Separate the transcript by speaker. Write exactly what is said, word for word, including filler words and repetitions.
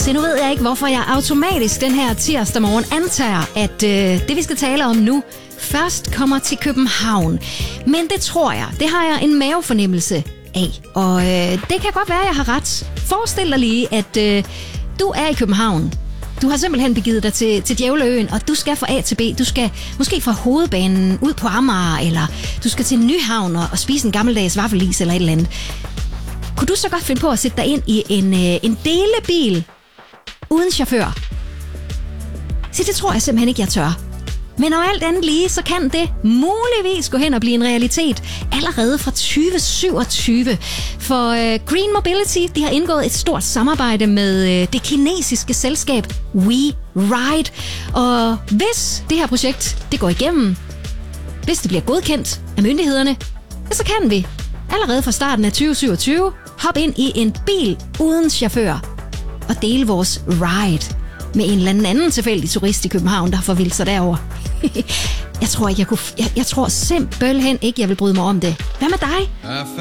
Speaker 1: Se, nu ved jeg ikke, hvorfor jeg automatisk den her tirsdag morgen antager, at øh, det, vi skal tale om nu, først kommer til København. Men det tror jeg. Det har jeg en mavefornemmelse af. Og øh, det kan godt være, at jeg har ret. Forestil dig lige, at øh, du er i København. Du har simpelthen begivet dig til, til Djævleøen, og du skal fra A til B. Du skal måske fra Hovedbanen ud på Amager, eller du skal til Nyhavn og, og spise en gammeldags vaffelis eller et eller andet. Kunne du så godt finde på at sætte dig ind i en, øh, en delebil uden chauffør? Så det tror jeg simpelthen ikke, jeg tør. Men om alt andet lige, så kan det muligvis gå hen og blive en realitet allerede fra tyve syvogtyve. For øh, Green Mobility, de har indgået et stort samarbejde med øh, det kinesiske selskab WeRide. Og hvis det her projekt det går igennem, hvis det bliver godkendt af myndighederne, ja, så kan vi allerede fra starten af tyve syvogtyve hoppe ind i en bil uden chauffør og dele vores ride med en eller anden anden tilfældig turist i København, der har forvildt sig derover. Jeg tror ikke, jeg kunne... Jeg, jeg tror simpelthen ikke, jeg vil bryde mig om det. Hvad med dig?